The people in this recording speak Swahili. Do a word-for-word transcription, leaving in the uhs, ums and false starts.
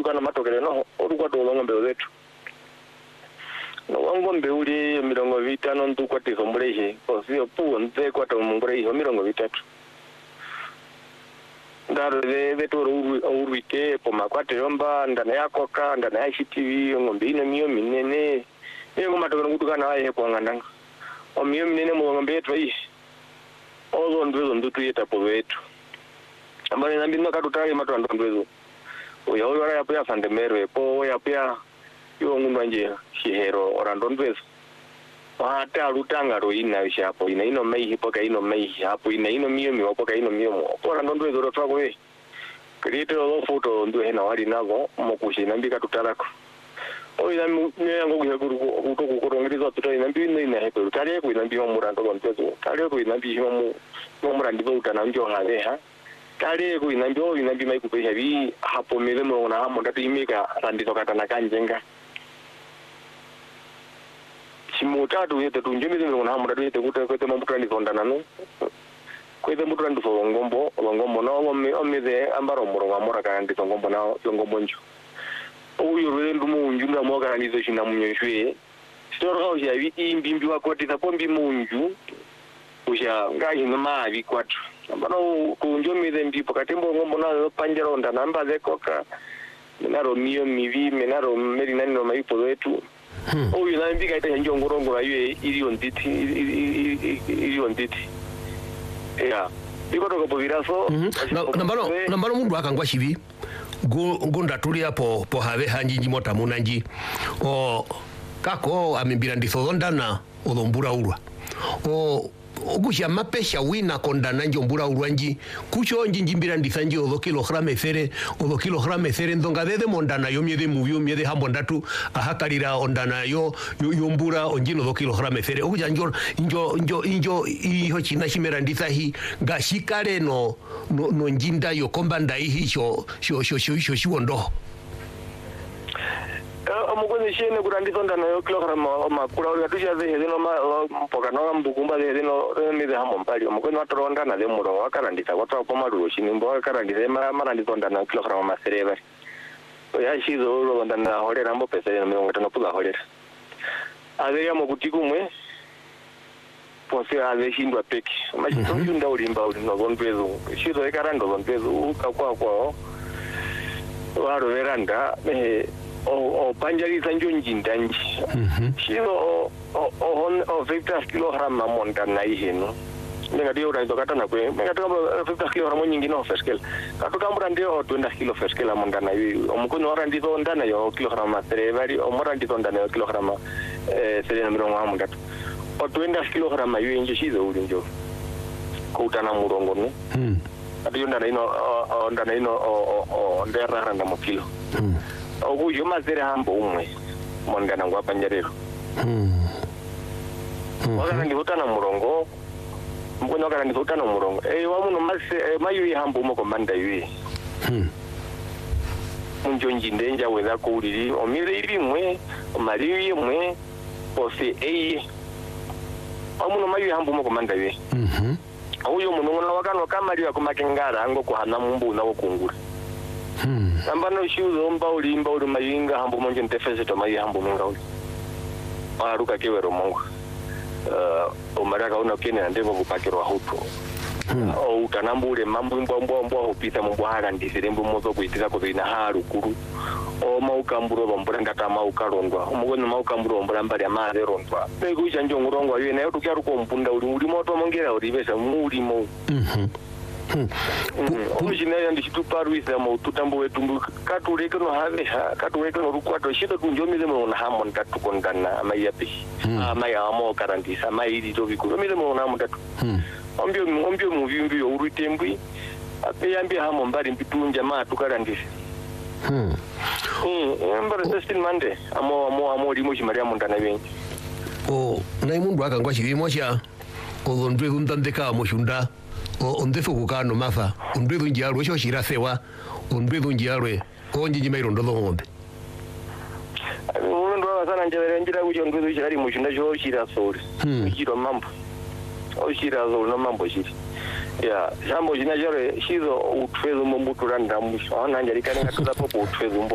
kana matokele no urukwa to ngombe wetu no ngombe uli mirongo vitano ndukwa tizombuleje osio pu nze kwa to mungure hiyo mirongo vitatu ndaro de vetoro urwike poma kwate yomba ndana yako ka ndana ya T V ngombe ino miyo minene iyo matokele ngutukana aye kwa ngandanga o miyo minene mu ngombe yetu ayi ozo ndwezo ndutu yeta po wetu ambale nambi nakatutali matu ndwezo oya oya ya pya sandemero po ya pya yo ngunwa nje shihero orando ndwezo hata lutanga ro ina ishapo ina ino mai hipoka ino mai hapo ina ino miyo miyo poka ino miyo mo orando ndwezo ro twako we krite lo foto ndu hena wali nago mokushi nambi katutalako oya nyango kuhekuru utoku kurongiriza tutai nambi ino ina hepo tale ko nambi mo murando ndwezo tale ko nambi mo mo murando utana njo haveha kale ko inambi o inambi mai kupeha bi hapo milemo na hamo ndatu imeka randizo katana kanjenga simutatu yete tunjumi zimwe na hamo ndatu yete kute kwete mambutu ndizondana no kwete mutu ndizo ngombo ngombo na omme ommeze ambaro muro ngamora kana ndizo ngombo na ngombo njo uyu rwe ndumu njunda mo kana ndizo shina munyeshwe sitoro ho ya bi imbimbi wakoti tapombi munju usha ngai ngama bi kwatu ambano kunjomire ndipo katembo ngombo na panjero ndana namba zekoka menaro miyo mivi menaro meri nani no maipo wetu oyu na mbika ita njo ngorongo na yue ili onditi ili onditi ya biko to kopiraso nambalo nambalo mundu akangwa chivi go gonda tuli hapo po have hanjinji mota munanji o kako amembira ndithondana odombura urwa o okusha mapesha wina kondana njombura urwanji kucho njinjimbira ndithanje odo kilogram efere odo kilogram efere ndonga dede mondana yo miede muvyo miede hambo ndatu ahakalira ondana yo yombura onjino odo kilogram efere okuja njo njo njo njo iho china chimera ndithahi ngashikale no no, no njinda yo kombanda ihi sho sho sho sho sho shiwondo amukwezi shene kurandizo ndana yo kilogram makula uri katusha ze hedino mpoka no mbukumba ze hedino mize hamo mpali amukwezi watoronda na ze muro wakarandisa watu wapomaru shini mbo wakarandisa marandizo ndana kilogram masereva ya shizo uro ndana holera mbo pesa ya miongo tano pula holera aze ya mokutiku mwe ponse aze shindwa peki machito yunda ulimba ulino gondwezo shizo ekarando gondwezo ukakwa kwao waro veranda mehe o panjari sanjo njindanji shiro o o o fifty kilogram monta na iheno nenga dio ra ndokata na kwe menga to fifty kilogram nyingi no feskel kato kambura ndio twenty kilo feskel monta na yi omukono ora ndito ndana yo kilogram tere vari o mora ndito ndana yo kilogram eh serena mirongo amu ndatu o twenty kilogram yo inje shizo uri njo kutana murongo no adi ndana ino ndana ino o ndera randa mo kilo okuyo mazere hambo umwe mondana ngwa panjarero mm wala ndi hutana murongo mkono kana ndi hutana murongo eh wamuno mase mayu hambo umo komanda yui mm munjonji ndenja weza ko uriri omire irimwe omariwi mwe ose eh wamuno mayu hambo umo komanda yui mhm uyo muno na wakano kamari yakomakengara ngo kuhana mumbu na wokungura Hmm. Ambano shuzo mba ulimba uli mayinga hambu monje ntefese to mayi hambu munga uli. Maruka kiwero mungu. Uh, umaraka una kene na ndevo kupakirwa hutu. Hmm. O utanambule mambu mbwa mbwa mbwa hupita mbwa hara ndisire mbu mozo kuitira kuzina haru kuru. O maukamburo bambura ngata maukarondwa. Umugoni maukamburo bambura mbari ya maze rondwa. Pegu isha njongurongwa yue na yotu kia ruko mpunda uli uli moto mongera uli besa muri mo. Mhm. Omujina yandi chituparuisa mo tutambo wetu katuleke no have katuleke no rukwato shito kunjomize mo na hamo ndatu kondana amayapi amaya amo karantisa mairi to bikuru mize mo na hamo ndatu ombyo ombyo muvimbi urutembwi apeyambi hamo mbari mpitunja ma tukarandisa hmm hmm mbara testin mande amo amo amo limo chimari amo ndana benji o nai mundu akangwa chivimo cha odondwe kundandeka mo shunda o ondefu kukano mafa ondwedu njiarwe sho shirasewa ondwedu njiarwe onji njimairo ndodo ngombe ndo wasana njere njira kujo ondwedu chirari mushunda sho shirasori chiro mambo o shirazori no mambo shiri ya jambo jina jore shizo utwezo mumbutu randa musho ananja likane ngatuza popo utwezo mbo